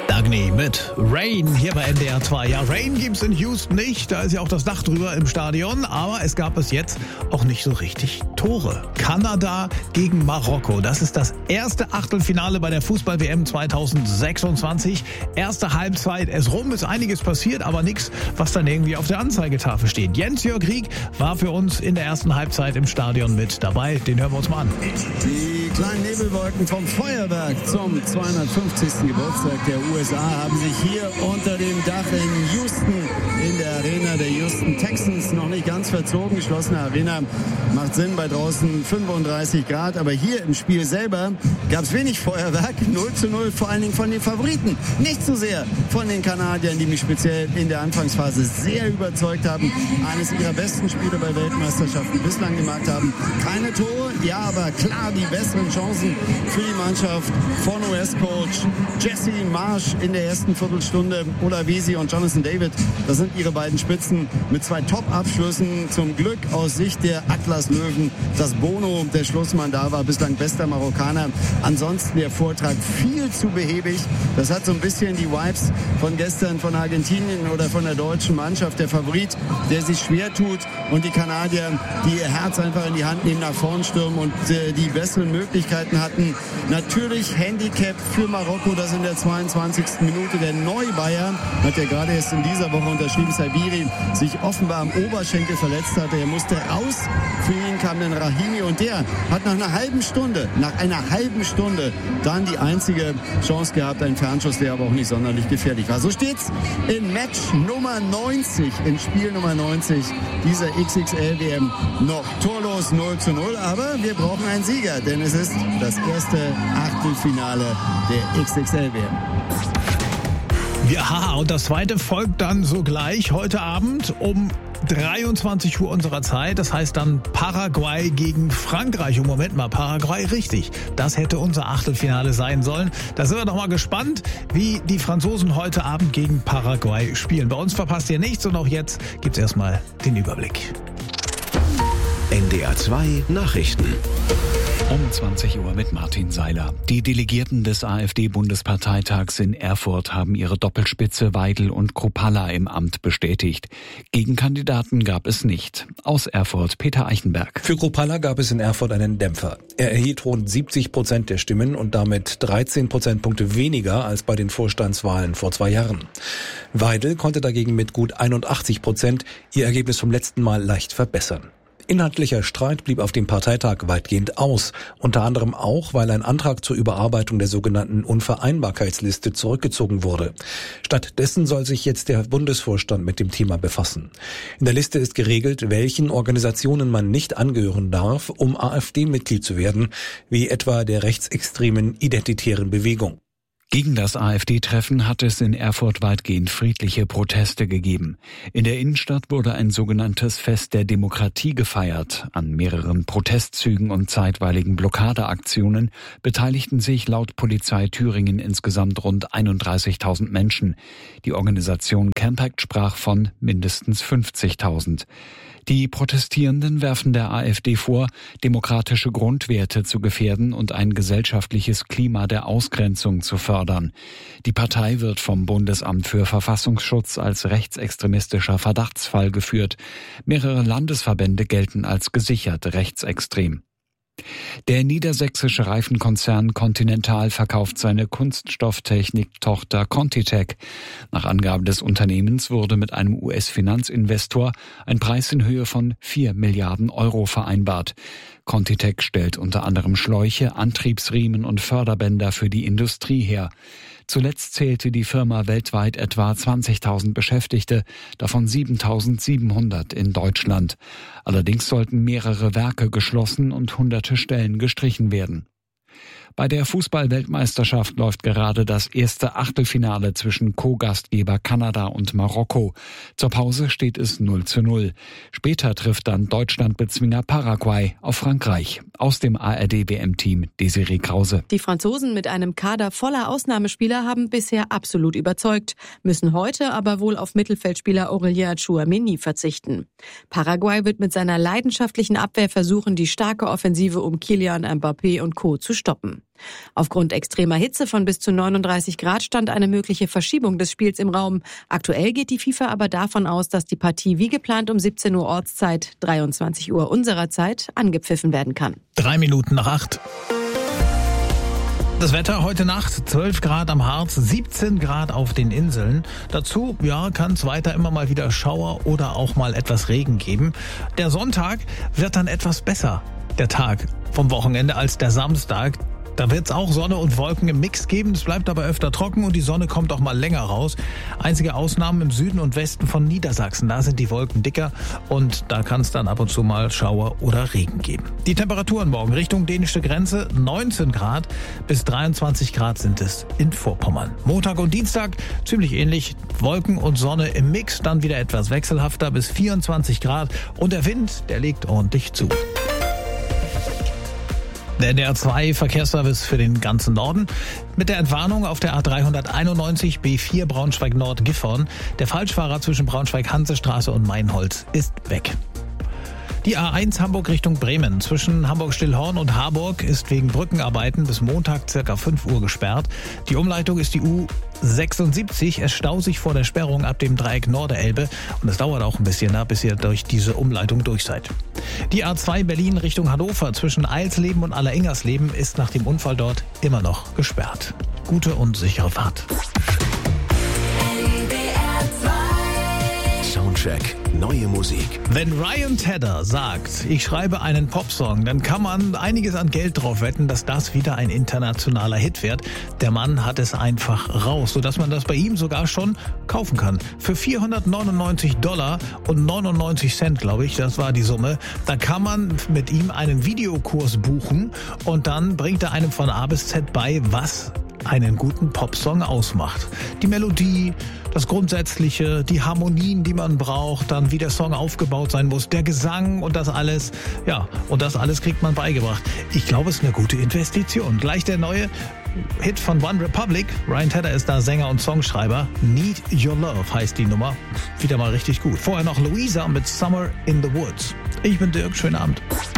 Dagny mit Rain hier bei NDR 2. Ja, Rain gibt's in Houston nicht, da ist ja auch das Dach drüber im Stadion, aber es gab es jetzt auch nicht so richtig Tore. Kanada gegen Marokko, das ist das erste Achtelfinale bei der Fußball-WM 2026. Erste Halbzeit ist rum, ist einiges passiert, aber nichts, was dann irgendwie auf der Anzeigetafel steht. Jens-Jörg Rieck war für uns in der ersten Halbzeit im Stadion mit dabei, den hören wir uns mal an. Die kleinen Nebelwolken vom Feuerwerk zum 250. Geburtstag der USA haben sich hier unter dem Dach in Houston, in der Arena der Houston Texans, noch nicht ganz verzogen. Geschlossene Arena macht Sinn bei draußen 35 Grad. Aber hier im Spiel selber gab es wenig Feuerwerk. 0:0, vor allen Dingen von den Favoriten. Nicht so sehr von den Kanadiern, die mich speziell in der Anfangsphase sehr überzeugt haben. Eines ihrer besten Spiele bei Weltmeisterschaften bislang gemacht haben. Keine Tore, ja, aber klar die besseren Chancen für die Mannschaft von US-Coach Jesse Marsch in der ersten Viertelstunde. Ola Wiesi und Jonathan David, das sind ihre beiden Spitzen mit 2 Top-Abschlüssen. Zum Glück aus Sicht der Atlas-Löwen, dass Bono, der Schlussmann, da war, bislang bester Marokkaner. Ansonsten der Vortrag viel zu behäbig. Das hat so ein bisschen die Vibes von gestern von Argentinien oder von der deutschen Mannschaft. Der Favorit, der sich schwer tut, und die Kanadier, die ihr Herz einfach in die Hand nehmen, nach vorn stürmen und die besseren Möglichkeiten hatten. Natürlich Handicap für Marokko, das in der 22. Minute der Neubayer, hat ja gerade erst in dieser Woche unterschrieben, Sabiri, sich offenbar am Oberschenkel verletzt hatte. Er musste raus. Für ihn kam dann Rahimi und der hat nach einer halben Stunde dann die einzige Chance gehabt. Ein Fernschuss, der aber auch nicht sonderlich gefährlich war. So steht's in Match Nummer 90, in Spiel Nummer 90 dieser XXL-WM noch torlos 0:0. Aber wir brauchen einen Sieger, denn es ist das erste Achtelfinale der XXL-WM. Ja, und das zweite folgt dann sogleich heute Abend um 23 Uhr unserer Zeit. Das heißt dann Paraguay gegen Frankreich. Und Moment mal, Paraguay, richtig. Das hätte unser Achtelfinale sein sollen. Da sind wir doch mal gespannt, wie die Franzosen heute Abend gegen Paraguay spielen. Bei uns verpasst ihr nichts und auch jetzt gibt's erstmal den Überblick. NDR 2 Nachrichten. Um 20 Uhr mit Martin Seiler. Die Delegierten des AfD-Bundesparteitags in Erfurt haben ihre Doppelspitze Weidel und Kruppalla im Amt bestätigt. Gegenkandidaten gab es nicht. Aus Erfurt Peter Eichenberg. Für Kruppalla gab es in Erfurt einen Dämpfer. Er erhielt rund 70% der Stimmen und damit 13 Prozentpunkte weniger als bei den Vorstandswahlen vor 2 Jahren. Weidel konnte dagegen mit gut 81% ihr Ergebnis vom letzten Mal leicht verbessern. Inhaltlicher Streit blieb auf dem Parteitag weitgehend aus, unter anderem auch, weil ein Antrag zur Überarbeitung der sogenannten Unvereinbarkeitsliste zurückgezogen wurde. Stattdessen soll sich jetzt der Bundesvorstand mit dem Thema befassen. In der Liste ist geregelt, welchen Organisationen man nicht angehören darf, um AfD-Mitglied zu werden, wie etwa der rechtsextremen Identitären Bewegung. Gegen das AfD-Treffen hat es in Erfurt weitgehend friedliche Proteste gegeben. In der Innenstadt wurde ein sogenanntes Fest der Demokratie gefeiert. An mehreren Protestzügen und zeitweiligen Blockadeaktionen beteiligten sich laut Polizei Thüringen insgesamt rund 31.000 Menschen. Die Organisation Campact sprach von mindestens 50.000. Die Protestierenden werfen der AfD vor, demokratische Grundwerte zu gefährden und ein gesellschaftliches Klima der Ausgrenzung zu fördern. Die Partei wird vom Bundesamt für Verfassungsschutz als rechtsextremistischer Verdachtsfall geführt. Mehrere Landesverbände gelten als gesichert rechtsextrem. Der niedersächsische Reifenkonzern Continental verkauft seine Kunststofftechnik-Tochter ContiTech. Nach Angaben des Unternehmens wurde mit einem US-Finanzinvestor ein Preis in Höhe von 4 Milliarden Euro vereinbart. ContiTech stellt unter anderem Schläuche, Antriebsriemen und Förderbänder für die Industrie her. Zuletzt zählte die Firma weltweit etwa 20.000 Beschäftigte, davon 7.700 in Deutschland. Allerdings sollten mehrere Werke geschlossen und hunderte Stellen gestrichen werden. Bei der Fußball-Weltmeisterschaft läuft gerade das erste Achtelfinale zwischen Co-Gastgeber Kanada und Marokko. Zur Pause steht es 0:0. Später trifft dann Deutschland-Bezwinger Paraguay auf Frankreich. Aus dem ARD-WM-Team Desiree Krause. Die Franzosen mit einem Kader voller Ausnahmespieler haben bisher absolut überzeugt, müssen heute aber wohl auf Mittelfeldspieler Aurélien Tchouaméni verzichten. Paraguay wird mit seiner leidenschaftlichen Abwehr versuchen, die starke Offensive um Kylian Mbappé und Co. zu stoppen. Aufgrund extremer Hitze von bis zu 39 Grad stand eine mögliche Verschiebung des Spiels im Raum. Aktuell geht die FIFA aber davon aus, dass die Partie wie geplant um 17 Uhr Ortszeit, 23 Uhr unserer Zeit, angepfiffen werden kann. 7:03. Das Wetter heute Nacht, 12 Grad am Harz, 17 Grad auf den Inseln. Dazu, kann es weiter immer mal wieder Schauer oder auch mal etwas Regen geben. Der Sonntag wird dann etwas besser, der Tag vom Wochenende, als der Samstag. Da wird es auch Sonne und Wolken im Mix geben. Es bleibt aber öfter trocken und die Sonne kommt auch mal länger raus. Einzige Ausnahmen im Süden und Westen von Niedersachsen. Da sind die Wolken dicker und da kann es dann ab und zu mal Schauer oder Regen geben. Die Temperaturen morgen Richtung dänische Grenze 19 Grad bis 23 Grad sind es in Vorpommern. Montag und Dienstag ziemlich ähnlich. Wolken und Sonne im Mix, dann wieder etwas wechselhafter bis 24 Grad. Und der Wind, der legt ordentlich zu. Der NDR 2 Verkehrsservice für den ganzen Norden. Mit der Entwarnung auf der A391 B4 Braunschweig-Nord-Gifhorn. Der Falschfahrer zwischen Braunschweig-Hansestraße und Mainholz ist weg. Die A1 Hamburg Richtung Bremen zwischen Hamburg-Stillhorn und Harburg ist wegen Brückenarbeiten bis Montag ca. 5 Uhr gesperrt. Die Umleitung ist die U76. Es staut sich vor der Sperrung ab dem Dreieck Norderelbe und es dauert auch ein bisschen, bis ihr durch diese Umleitung durch seid. Die A2 Berlin Richtung Hannover zwischen Eilsleben und Alleringersleben ist nach dem Unfall dort immer noch gesperrt. Gute und sichere Fahrt. Soundcheck. Neue Musik. Wenn Ryan Tedder sagt, ich schreibe einen Popsong, dann kann man einiges an Geld drauf wetten, dass das wieder ein internationaler Hit wird. Der Mann hat es einfach raus, sodass man das bei ihm sogar schon kaufen kann. Für $499 und 99 Cent, glaube ich, das war die Summe. Da kann man mit ihm einen Videokurs buchen und dann bringt er einem von A bis Z bei, was einen guten Popsong ausmacht. Die Melodie, das Grundsätzliche, die Harmonien, die man braucht, dann wie der Song aufgebaut sein muss, der Gesang und das alles. Ja, und das alles kriegt man beigebracht. Ich glaube, es ist eine gute Investition. Gleich der neue Hit von One Republic. Ryan Tedder ist da Sänger und Songschreiber. Need Your Love heißt die Nummer. Wieder mal richtig gut. Vorher noch Louisa mit Summer in the Woods. Ich bin Dirk, schönen Abend.